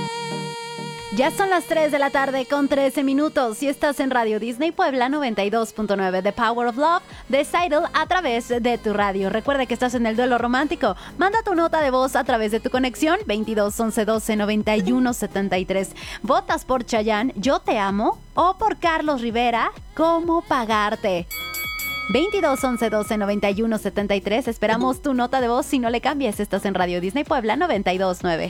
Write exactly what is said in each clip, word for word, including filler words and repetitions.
Ya son las tres de la tarde con trece minutos y estás en Radio Disney Puebla noventa y dos punto nueve, The Power of Love de Seidel a través de tu radio. Recuerda que estás en el duelo romántico. Manda tu nota de voz a través de tu conexión veintidós once doce noventa y uno setenta y tres. ¿Votas por Chayanne, Yo Te Amo? ¿O por Carlos Rivera, Cómo Pagarte? veintidós once doce noventa y uno setenta y tres. Esperamos tu nota de voz. Si no le cambies, estás en Radio Disney Puebla noventa y dos punto nueve.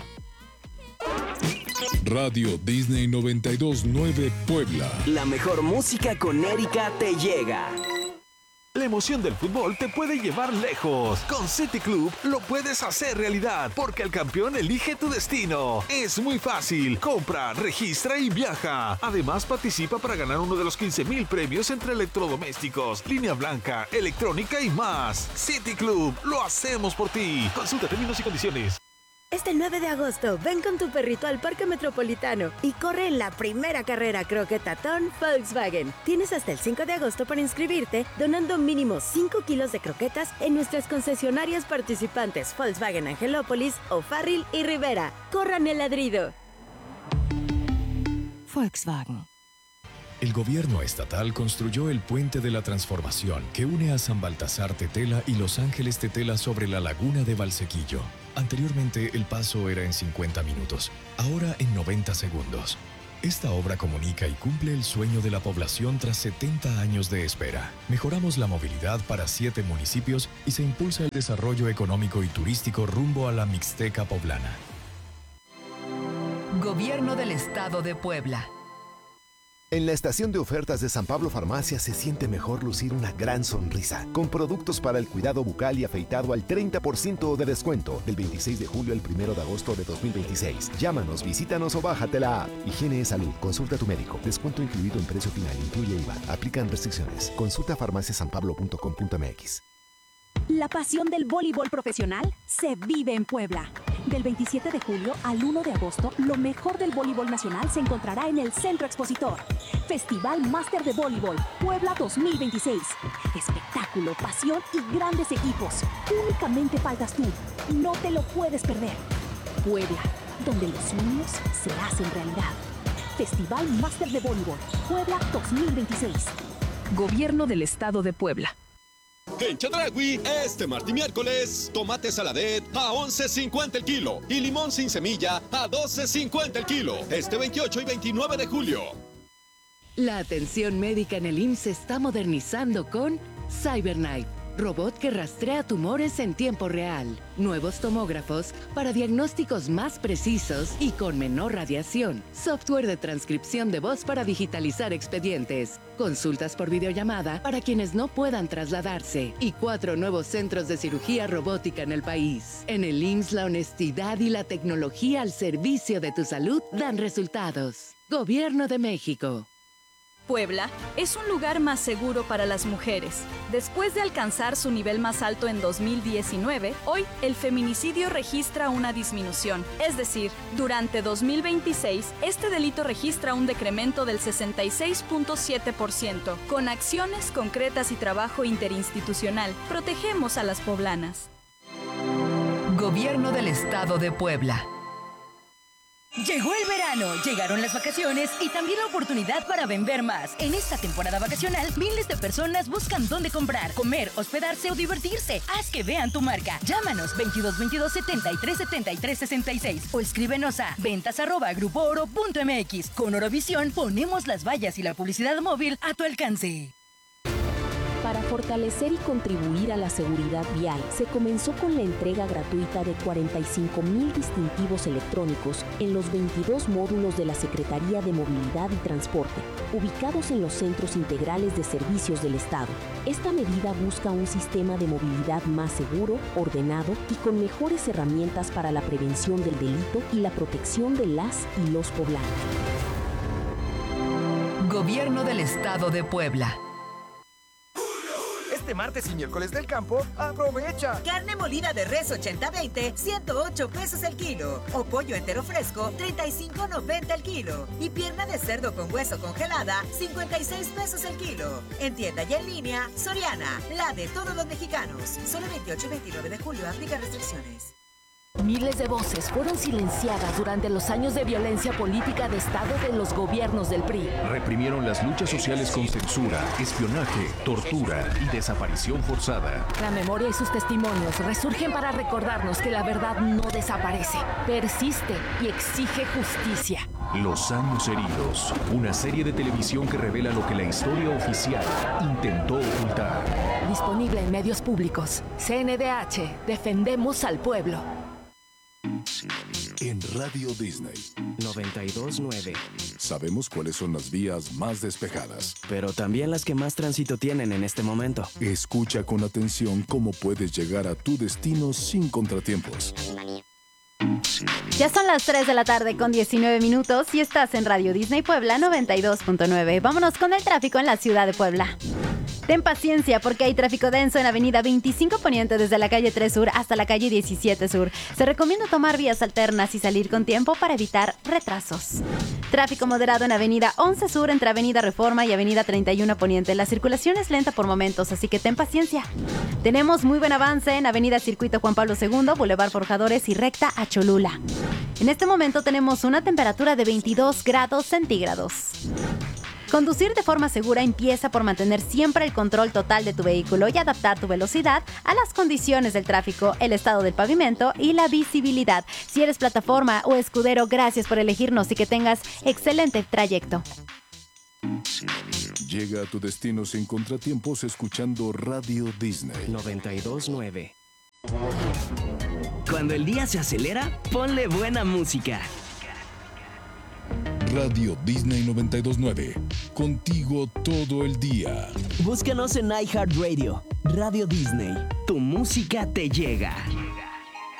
Radio Disney noventa y dos punto nueve Puebla. La mejor música con Erika te llega. La emoción del fútbol te puede llevar lejos. Con City Club lo puedes hacer realidad, porque el campeón elige tu destino. Es muy fácil. Compra, registra y viaja. Además, participa para ganar uno de los quince mil premios entre electrodomésticos, línea blanca, electrónica y más. City Club, lo hacemos por ti. Consulta términos y condiciones. Este nueve de agosto, ven con tu perrito al Parque Metropolitano y corre en la primera carrera croquetatón Volkswagen. Tienes hasta el cinco de agosto para inscribirte, donando mínimo cinco kilos de croquetas en nuestras concesionarias participantes Volkswagen Angelópolis, O'Farrill y Rivera. ¡Corran el ladrido! Volkswagen. El gobierno estatal construyó el Puente de la Transformación que une a San Baltasar Tetela y Los Ángeles Tetela sobre la laguna de Valsequillo. Anteriormente el paso era en cincuenta minutos, ahora en noventa segundos. Esta obra comunica y cumple el sueño de la población tras setenta años de espera. Mejoramos la movilidad para siete municipios y se impulsa el desarrollo económico y turístico rumbo a la Mixteca poblana. Gobierno del Estado de Puebla. En la estación de ofertas de San Pablo Farmacia se siente mejor lucir una gran sonrisa, con productos para el cuidado bucal y afeitado al treinta por ciento de descuento, del veintiséis de julio al primero de agosto de dos mil veintiséis. Llámanos, visítanos o bájate la app. Higiene y salud, consulta a tu médico. Descuento incluido en precio final, incluye I V A. Aplican restricciones. Consulta farmacia san pablo punto com punto m x. La pasión del voleibol profesional se vive en Puebla. Del veintisiete de julio al uno de agosto, lo mejor del voleibol nacional se encontrará en el Centro Expositor. Festival Máster de Voleibol Puebla dos mil veintiséis. Espectáculo, pasión y grandes equipos. Únicamente faltas tú. No te lo puedes perder. Puebla, donde los sueños se hacen realidad. Festival Máster de Voleibol Puebla dos mil veintiséis. Gobierno del Estado de Puebla. En Chedraui, este martes y miércoles, tomate saladet a once cincuenta el kilo y limón sin semilla a doce cincuenta el kilo. Este veintiocho y veintinueve de julio. La atención médica en el I M S S se está modernizando con CyberKnife, robot que rastrea tumores en tiempo real. Nuevos tomógrafos para diagnósticos más precisos y con menor radiación. Software de transcripción de voz para digitalizar expedientes. Consultas por videollamada para quienes no puedan trasladarse. Y cuatro nuevos centros de cirugía robótica en el país. En el I M S S, la honestidad y la tecnología al servicio de tu salud dan resultados. Gobierno de México. Puebla es un lugar más seguro para las mujeres. Después de alcanzar su nivel más alto en dos mil diecinueve, hoy el feminicidio registra una disminución. Es decir, durante dos mil veintiséis, este delito registra un decremento del sesenta y seis punto siete por ciento. Con acciones concretas y trabajo interinstitucional, protegemos a las poblanas. Gobierno del Estado de Puebla. Llegó el verano, llegaron las vacaciones y también la oportunidad para vender más. En esta temporada vacacional, miles de personas buscan dónde comprar, comer, hospedarse o divertirse. Haz que vean tu marca. Llámanos veintidós veintidós setenta y tres setenta y tres sesenta y seis o escríbenos a ventas arroba grupo oro punto m x. Con Orovisión ponemos las vallas y la publicidad móvil a tu alcance. Para fortalecer y contribuir a la seguridad vial, se comenzó con la entrega gratuita de cuarenta y cinco mil distintivos electrónicos en los veintidós módulos de la Secretaría de Movilidad y Transporte, ubicados en los centros integrales de servicios del Estado. Esta medida busca un sistema de movilidad más seguro, ordenado y con mejores herramientas para la prevención del delito y la protección de las y los poblanos. Gobierno del Estado de Puebla. Este martes y miércoles del campo, aprovecha. Carne molida de res ochenta veinte, ciento ocho pesos el kilo. O pollo entero fresco, treinta y cinco noventa el kilo. Y pierna de cerdo con hueso congelada, cincuenta y seis pesos el kilo. En tienda y en línea, Soriana, la de todos los mexicanos. Solo veintiocho y veintinueve de julio, aplica restricciones. Miles de voces fueron silenciadas durante los años de violencia política de Estado de los gobiernos del P R I. Reprimieron las luchas sociales con censura, espionaje, tortura y desaparición forzada. La memoria y sus testimonios resurgen para recordarnos que la verdad no desaparece, persiste y exige justicia. Los años heridos, una serie de televisión que revela lo que la historia oficial intentó ocultar. Disponible en medios públicos. C N D H, defendemos al pueblo. En Radio Disney noventa y dos nueve. sabemos cuáles son las vías más despejadas, Pero también las que más tránsito tienen en este momento. Escucha con atención cómo puedes llegar a tu destino sin contratiempos. Ya son las tres de la tarde con diecinueve minutos y estás en Radio Disney Puebla noventa y dos punto nueve. Vámonos con el tráfico en la ciudad de Puebla. Ten paciencia porque hay tráfico denso en Avenida veinticinco Poniente desde la calle tres Sur hasta la calle diecisiete Sur. Se recomienda tomar vías alternas y salir con tiempo para evitar retrasos. Tráfico moderado en Avenida once Sur entre Avenida Reforma y Avenida treinta y uno Poniente. La circulación es lenta por momentos, así que ten paciencia. Tenemos muy buen avance en Avenida Circuito Juan Pablo segundo, Boulevard Forjadores y recta a Cholula. En este momento tenemos una temperatura de veintidós grados centígrados. Conducir de forma segura empieza por mantener siempre el control total de tu vehículo y adaptar tu velocidad a las condiciones del tráfico, el estado del pavimento y la visibilidad. Si eres plataforma o escudero, gracias por elegirnos y que tengas excelente trayecto. Llega a tu destino sin contratiempos escuchando Radio Disney noventa y dos nueve. Cuando el día se acelera, ponle buena música. Radio Disney noventa y dos nueve. Contigo todo el día. Búscanos en iHeartRadio. Radio Disney. Tu música te llega.